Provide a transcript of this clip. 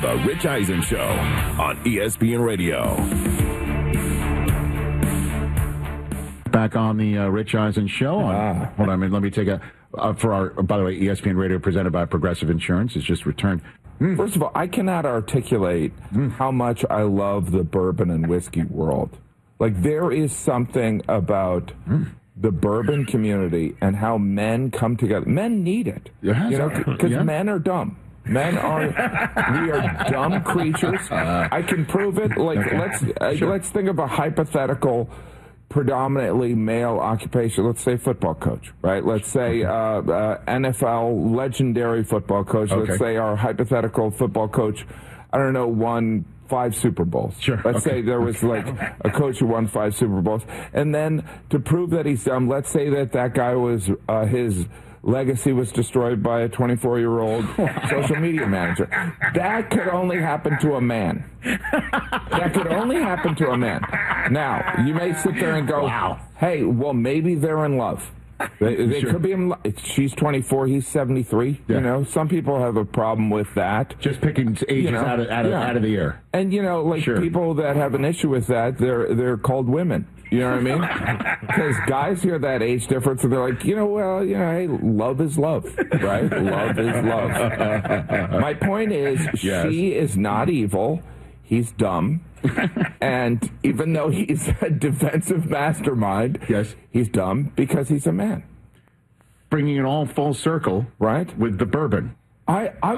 The Rich Eisen Show on ESPN Radio. Back on the Rich Eisen Show. Hold on, let me take a... for our, by the way, ESPN Radio presented by Progressive Insurance has just returned. First of all, I cannot articulate how much I love the bourbon and whiskey world. Like, there is something about the bourbon community and how men come together. Men need it, because men are dumb. We are dumb creatures. I can prove it. Like, let's think of a hypothetical, predominantly male occupation. Let's say football coach, right? Let's say NFL legendary football coach. Okay. Let's say our hypothetical football coach, I don't know, won 5 Super Bowls. Sure. Let's say there was like a coach who won 5 Super Bowls. And then to prove that he's dumb, let's say that guy was his legacy was destroyed by a 24-year-old social media manager. That could only happen to a man. That could only happen to a man. Now, you may sit there and go, wow, hey, well, maybe they're in love. They could be in love. She's 24, he's 73. Yeah. You know, some people have a problem with that. Just picking ages out of the air. And, people that have an issue with that, they're called women. You know what I mean? Because guys hear that age difference and they're like, hey, love is love, right? Love is love. My point is, she is not evil. He's dumb. And even though he's a defensive mastermind, he's dumb because he's a man. Bringing it all full circle, right? With the bourbon. I